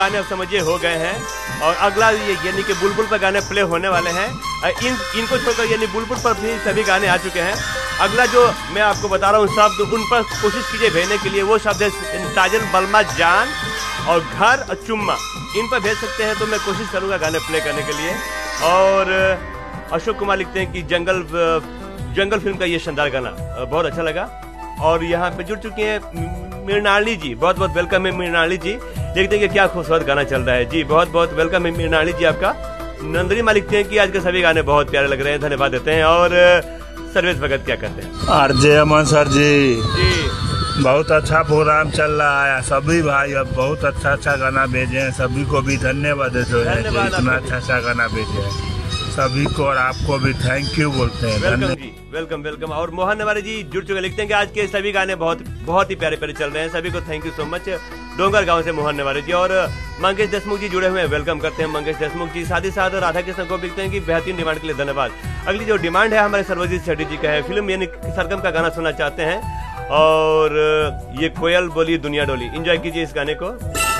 गाने अब समझिए हो गए हैं और अगला ये यानी कि बुलबुल पर गाने प्ले होने वाले हैं। इनको छोड़कर यानी बुलबुल पर भी सभी गाने आ चुके हैं। अगला जो मैं आपको बता रहा हूँ शब्द उन पर कोशिश कीजिए भेजने के लिए। वो शब्द है साजन, बलमा, जान और घर और चुम्मा। इन पर भेज सकते हैं तो मैं कोशिश करूँगा गाने प्ले करने के लिए। और अशोक कुमार लिखते हैं कि जंगल फिल्म का ये शानदार गाना बहुत अच्छा लगा। और यहाँ पे जुड़ चुके हैं मृणाली जी, बहुत बहुत वेलकम है मृणाली जी। देखते हैं कि क्या खूबसूरत गाना चल रहा है जी, बहुत बहुत वेलकम है मृणाली जी आपका। नंदनी माँ लिखते हैं कि आज के सभी गाने बहुत प्यारे लग रहे हैं, धन्यवाद देते हैं। और सर्वेश भगत क्या कहते हैं? आरजे अमन सर जी जी बहुत अच्छा प्रोग्राम चल रहा है। सभी भाई अब बहुत अच्छा गाना भेजे हैं, सभी को भी धन्यवाद देते हैं, इतना अच्छा गाना भेजे हैं सभी को। और आपको भी थैंक यू बोलते हैं। वेलकम जी, वेलकम वेलकम। और मोहन नवारी जी जुड़ चुके, लिखते हैं कि आज के सभी गाने बहुत ही प्यारे प्यारे चल रहे हैं, सभी को थैंक यू सो मच। डोंगर गांव से मोहन नवारी जी। और मंगेश देशमुख जी जुड़े हुए हैं, वेलकम करते हैं मंगेश देशमुख जी। साथ ही साथ राधा कृष्ण को लिखते हैं कि बेहतरीन डिमांड के लिए धन्यवाद। अगली जो डिमांड है हमारे सर्वजीत सेठी जी का है, फिल्म यानी सरगम का गाना सुनना चाहते हैं। और ये कोयल बोली दुनिया डोली, एंजॉय कीजिए इस गाने को।